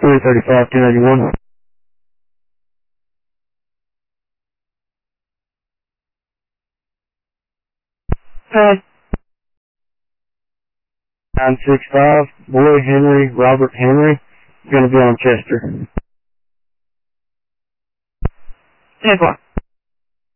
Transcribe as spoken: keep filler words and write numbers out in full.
three thirty-five, two ninety-one. Hi. nine six five, Boy Henry, Robert Henry. Gonna be on Chester. ten o'clock.